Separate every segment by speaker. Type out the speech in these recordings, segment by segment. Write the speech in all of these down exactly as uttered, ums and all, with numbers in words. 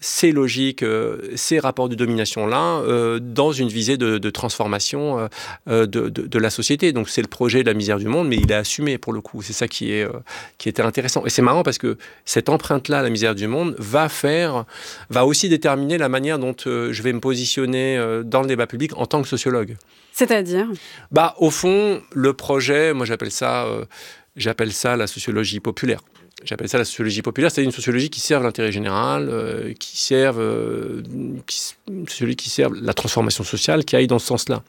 Speaker 1: ces logiques, euh, ces rapports de domination-là, euh, dans une visée de, de transformation euh, de, de, de la société. Donc c'est le projet de la misère du monde, mais il est assumé pour le coup. C'est ça qui, est, euh, qui était intéressant. Et c'est marrant parce que cette empreinte-là, la misère du monde, va faire, va aussi déterminer la manière dont euh, je vais me positionner euh, dans le débat public en tant que sociologue.
Speaker 2: C'est-à-dire ?
Speaker 1: Bah, au fond, le projet, moi j'appelle ça, euh, j'appelle ça la sociologie populaire. J'appelle ça la sociologie populaire, c'est une sociologie qui serve l'intérêt général, euh, qui serve, euh, qui, une sociologie qui serve la transformation sociale, qui aille dans ce sens-là.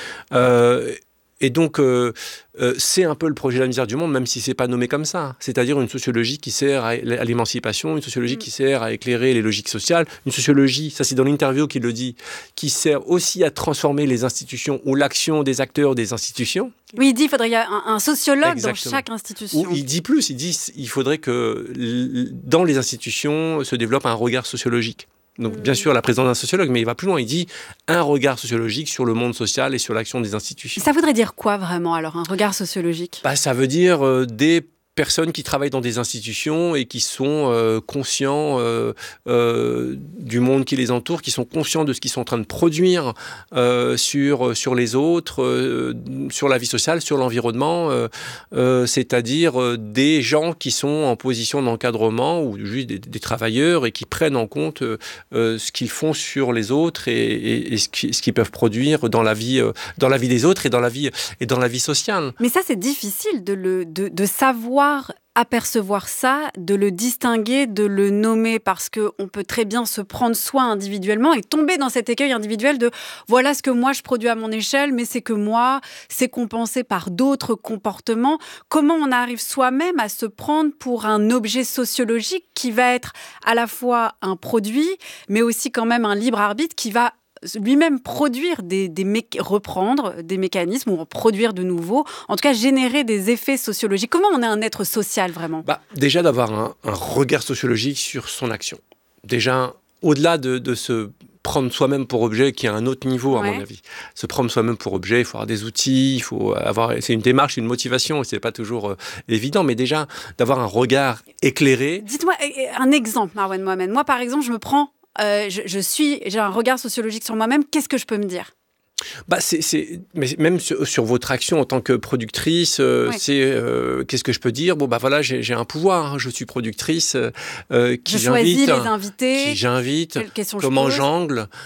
Speaker 1: Euh, et donc, euh, euh, c'est un peu le projet de la misère du monde, même si c'est pas nommé comme ça. C'est-à-dire une sociologie qui sert à, à l'émancipation, une sociologie mmh. qui sert à éclairer les logiques sociales, une sociologie, ça c'est dans l'interview qu'il le dit, qui sert aussi à transformer les institutions ou l'action des acteurs des institutions.
Speaker 2: Oui, il dit qu'il faudrait y a un, un sociologue
Speaker 1: Exactement.
Speaker 2: dans chaque institution.
Speaker 1: Ou il dit plus, il dit qu'il faudrait que dans les institutions se développe un regard sociologique. Donc, bien sûr, la présence d'un sociologue, mais il va plus loin. Il dit un regard sociologique sur le monde social et sur l'action des institutions.
Speaker 2: Ça voudrait dire quoi, vraiment, alors, un regard sociologique ?
Speaker 1: Bah, ça veut dire euh, des personnes qui travaillent dans des institutions et qui sont euh, conscients euh, euh, du monde qui les entoure, qui sont conscients de ce qu'ils sont en train de produire euh, sur, sur les autres, euh, sur la vie sociale, sur l'environnement, euh, euh, c'est-à-dire euh, des gens qui sont en position d'encadrement ou juste des, des travailleurs et qui prennent en compte euh, euh, ce qu'ils font sur les autres et, et, et ce, qui, ce qu'ils peuvent produire dans la vie, euh, dans la vie des autres et dans la vie, et dans la vie sociale.
Speaker 2: Mais ça, c'est difficile de, le, de, de savoir apercevoir ça, de le distinguer, de le nommer, parce qu'on peut très bien se prendre soin individuellement et tomber dans cet écueil individuel de voilà ce que moi je produis à mon échelle, mais c'est que moi, c'est compensé par d'autres comportements. Comment on arrive soi-même à se prendre pour un objet sociologique qui va être à la fois un produit, mais aussi quand même un libre arbitre qui va lui-même produire des, des mé- reprendre des mécanismes ou en produire de nouveaux, en tout cas générer des effets sociologiques. Comment on est un être social vraiment ?
Speaker 1: Bah, déjà d'avoir un, un regard sociologique sur son action. Déjà, au-delà de, de se prendre soi-même pour objet, qui est un autre niveau à ouais. mon avis. Se prendre soi-même pour objet, il faut avoir des outils, il faut avoir, c'est une démarche, une motivation, et c'est pas toujours euh, évident, mais déjà d'avoir un regard éclairé.
Speaker 2: Dites-moi un exemple, Marwan Mohamed. Moi, par exemple, je me prends Euh, je, je suis, j'ai un regard sociologique sur moi-même, qu'est-ce que je peux me dire ?
Speaker 1: Bah c'est, c'est, mais même sur, sur votre action en tant que productrice, euh, ouais. c'est euh, qu'est-ce que je peux dire ? Bon bah voilà, j'ai, j'ai un pouvoir, hein, je suis productrice, euh, qui
Speaker 2: je
Speaker 1: j'invite,
Speaker 2: choisis les invités,
Speaker 1: qui j'invite, comment je j'angle, euh,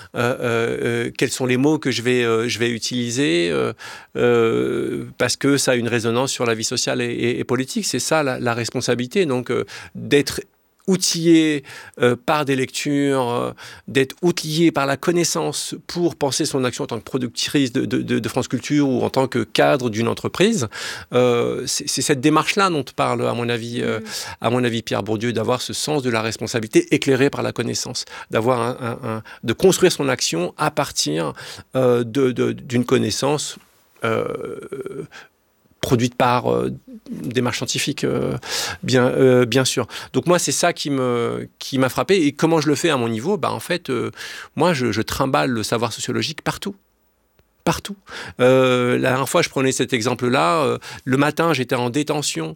Speaker 1: euh, quels sont les mots que je vais, euh, je vais utiliser, euh, euh, parce que ça a une résonance sur la vie sociale et, et, et politique. C'est ça la, la responsabilité, donc euh, d'être outillé euh, par des lectures, euh, d'être outillé par la connaissance pour penser son action en tant que productrice de, de, de France Culture ou en tant que cadre d'une entreprise. Euh, c'est, c'est cette démarche-là dont parle, à mon avis, euh, à mon avis Pierre Bourdieu, d'avoir ce sens de la responsabilité éclairé par la connaissance, d'avoir un, un, un, de construire son action à partir euh, de, de, d'une connaissance euh, produite par euh, démarche scientifique, euh, bien, euh, bien sûr. Donc moi, c'est ça qui, me, qui m'a frappé. Et comment je le fais à mon niveau ? Bah, en fait, euh, moi, je, je trimballe le savoir sociologique partout. Partout. Euh, la dernière fois, je prenais cet exemple-là. Euh, le matin, j'étais en détention.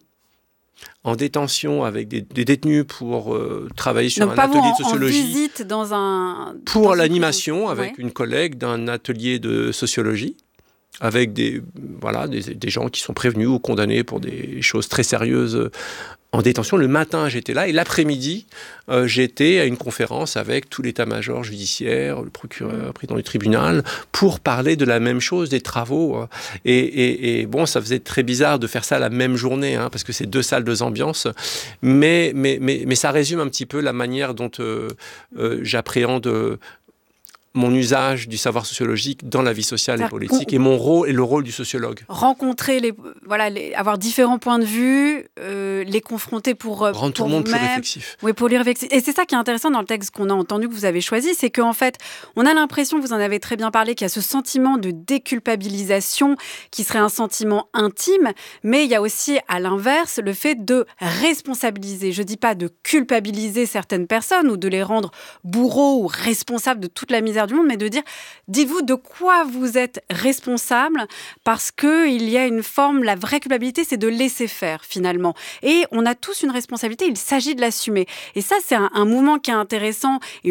Speaker 1: En détention avec des, des détenus pour euh, travailler sur
Speaker 2: Donc
Speaker 1: un atelier
Speaker 2: en,
Speaker 1: de sociologie.
Speaker 2: En visite dans un...
Speaker 1: Pour
Speaker 2: dans
Speaker 1: l'animation,
Speaker 2: une...
Speaker 1: avec
Speaker 2: ouais.
Speaker 1: une collègue d'un atelier de sociologie. Avec des, voilà, des, des gens qui sont prévenus ou condamnés pour des choses très sérieuses en détention. Le matin, j'étais là, et l'après-midi, euh, j'étais à une conférence avec tout l'état-major judiciaire, le procureur, le président du tribunal, pour parler de la même chose, des travaux. Et, et, et bon, ça faisait très bizarre de faire ça la même journée, hein, parce que c'est deux salles, deux ambiances, mais, mais, mais, mais ça résume un petit peu la manière dont euh, euh, j'appréhende euh, mon usage du savoir sociologique dans la vie sociale et politique, et mon rôle et le rôle du sociologue.
Speaker 2: Rencontrer, les, voilà, les, avoir différents points de vue, euh, les confronter pour
Speaker 1: rendre
Speaker 2: pour
Speaker 1: tout le monde
Speaker 2: vous-même.
Speaker 1: plus réflexif.
Speaker 2: Oui, pour les réflexifs. Et c'est ça qui est intéressant dans le texte qu'on a entendu, que vous avez choisi, c'est qu'en fait, on a l'impression, vous en avez très bien parlé, qu'il y a ce sentiment de déculpabilisation qui serait un sentiment intime, mais il y a aussi, à l'inverse, le fait de responsabiliser. Je ne dis pas de culpabiliser certaines personnes ou de les rendre bourreaux ou responsables de toute la misère du monde, mais de dire, dites-vous de quoi vous êtes responsable, parce qu'il y a une forme, la vraie culpabilité, c'est de laisser faire, finalement. Et on a tous une responsabilité, il s'agit de l'assumer. Et ça, c'est un, un mouvement qui est intéressant. Et